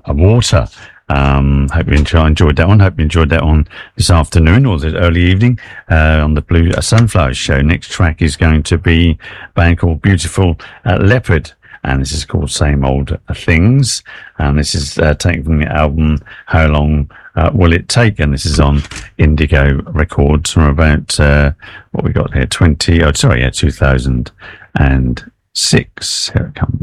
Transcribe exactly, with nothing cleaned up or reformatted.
Water. Um, hope you enjoyed that one. Hope you enjoyed that one this afternoon or this early evening uh, on the Blue Sunflower Show. Next track is going to be a band called Beautiful uh, Leopard, and this is called Same Old Things. And this is uh, taken from the album How Long uh, Will It Take? And this is on Indigo Records from about uh, what we got here, twenty. Oh, sorry, yeah, two thousand six. Here it comes.